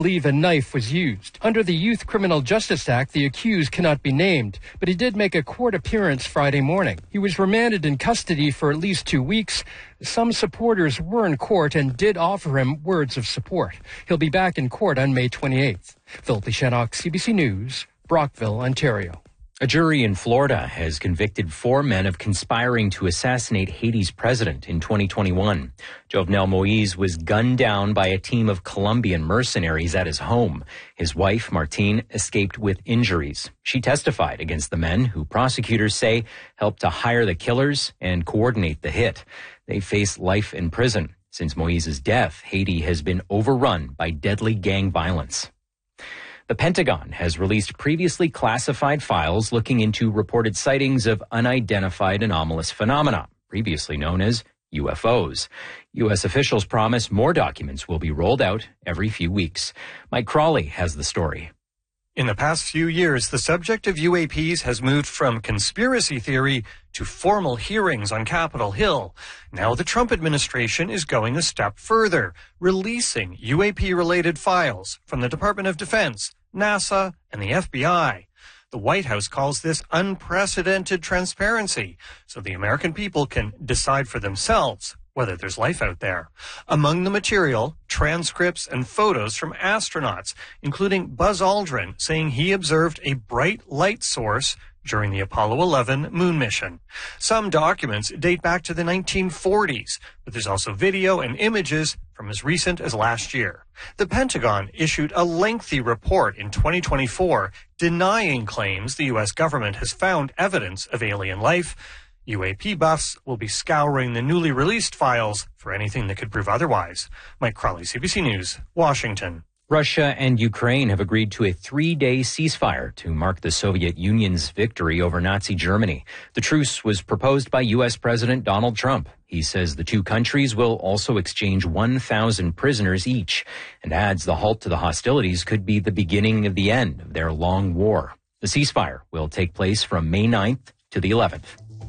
believe a knife was used. Under the Youth Criminal Justice Act, the accused cannot be named, but he did make a court appearance Friday morning. He was remanded in custody for at least 2 weeks. Some supporters were in court and did offer him words of support. He'll be back in court on May 28th. Philip Shannock, CBC News, Brockville, Ontario. A jury in Florida has convicted 4 men of conspiring to assassinate Haiti's president in 2021. Jovenel Moise was gunned down by a team of Colombian mercenaries at his home. His wife, Martine, escaped with injuries. She testified against the men, who prosecutors say helped to hire the killers and coordinate the hit. They face life in prison. Since Moise's death, Haiti has been overrun by deadly gang violence. The Pentagon has released previously classified files looking into reported sightings of unidentified anomalous phenomena, previously known as UFOs. U.S. officials promise more documents will be rolled out every few weeks. Mike Crawley has the story. In the past few years, the subject of UAPs has moved from conspiracy theory to formal hearings on Capitol Hill. Now the Trump administration is going a step further, releasing UAP-related files from the Department of Defense, NASA, and the FBI. The White House calls this unprecedented transparency, so the American people can decide for themselves whether there's life out there. Among the material, transcripts and photos from astronauts, including Buzz Aldrin saying he observed a bright light source during the Apollo 11 moon mission. Some documents date back to the 1940s, but there's also video and images from as recent as last year. The Pentagon issued a lengthy report in 2024 denying claims the U.S. government has found evidence of alien life. UAP buffs will be scouring the newly released files for anything that could prove otherwise. Mike Crawley, CBC News, Washington. Russia and Ukraine have agreed to a 3-day ceasefire to mark the Soviet Union's victory over Nazi Germany. The truce was proposed by U.S. President Donald Trump. He says the two countries will also exchange 1,000 prisoners each, and adds the halt to the hostilities could be the beginning of the end of their long war. The ceasefire will take place from May 9th to the 11th.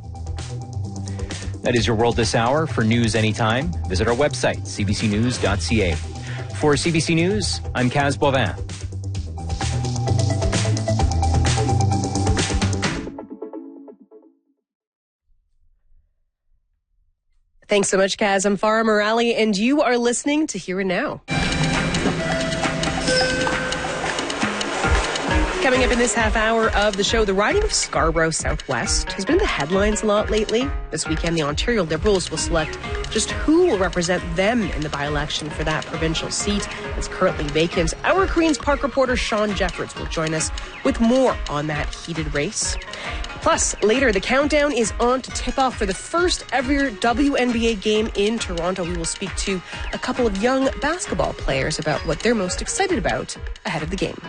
That is your world this hour. For news anytime, visit our website, cbcnews.ca. For CBC News, I'm Kaz Boivin. Thanks so much, Kaz. I'm Farah Morali, and you are listening to Here and Now. Coming up in this half hour of the show, the riding of Scarborough Southwest has been in the headlines a lot lately. This weekend, the Ontario Liberals will select just who will represent them in the by-election for that provincial seat that's currently vacant. Our Queen's Park reporter Sean Jeffords will join us with more on that heated race. Plus, later, the countdown is on to tip off for the first ever WNBA game in Toronto. We will speak to a couple of young basketball players about what they're most excited about ahead of the game.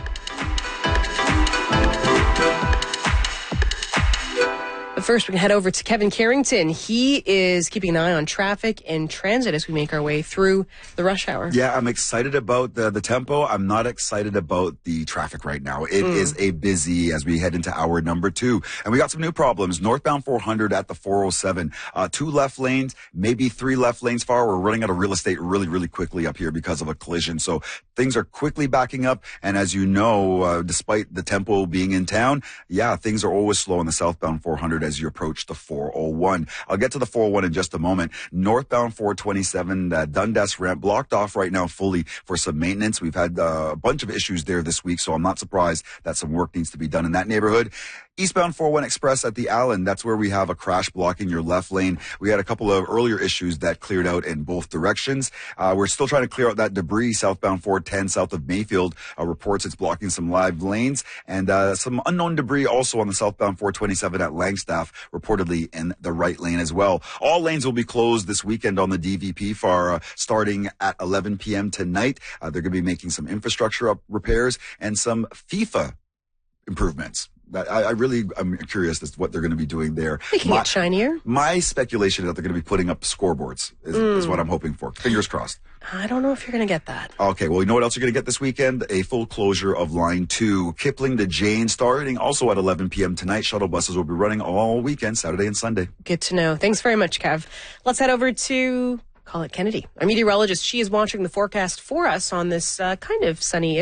But first, we can head over to Kevin Carrington. He is keeping an eye on traffic and transit as we make our way through the rush hour. Yeah, I'm excited about the tempo. I'm not excited about the traffic right now. It is a busy as we head into hour number 2. And we got some new problems. Northbound 400 at the 407. 2 left lanes, maybe 3 left lanes far. We're running out of real estate really, really quickly up here because of a collision. So things are quickly backing up. And as you know, despite the tempo being in town, yeah, things are always slow on the southbound 400 as you approach the 401. I'll get to the 401 in just a moment. Northbound 427, Dundas ramp blocked off right now fully for some maintenance. We've had a bunch of issues there this week, so I'm not surprised that some work needs to be done in that neighborhood. Eastbound 401 Express at the Allen, that's where we have a crash blocking your left lane. We had a couple of earlier issues that cleared out in both directions. We're still trying to clear out that debris southbound 410 south of Mayfield. Reports it's blocking some live lanes, and some unknown debris also on the southbound 427 at Langstaff, reportedly in the right lane as well. All lanes will be closed this weekend on the DVP for starting at 11 p.m. tonight. They're going to be making some infrastructure repairs and some FIFA improvements. I'm curious as to what they're going to be doing there. Making it shinier? My speculation is that they're going to be putting up scoreboards is what I'm hoping for. Fingers crossed. I don't know if you're going to get that. Okay, well, you know what else you're going to get this weekend? A full closure of Line 2. Kipling to Jane, starting also at 11 p.m. tonight. Shuttle buses will be running all weekend, Saturday and Sunday. Good to know. Thanks very much, Kev. Let's head over to Call it Kennedy. Our meteorologist, she is watching the forecast for us on this kind of sunny